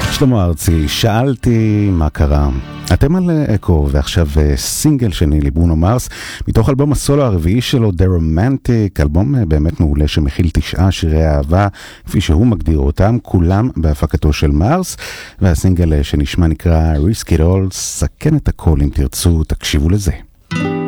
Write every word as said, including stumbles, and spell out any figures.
שלמה ארצי, שאלתי מה קרה. אתם על אקו, ועכשיו סינגל שני לברונו מרס, מתוך אלבום הסולו הרביעי שלו, The Romantic, אלבום באמת מעולה שמכיל תשעה שירי אהבה, כפי שהוא מגדיר אותם, כולם בהפקתו של מרס, והסינגל שנשמע נקרא Risk It All, סכן את הכל אם תרצו, תקשיבו לזה.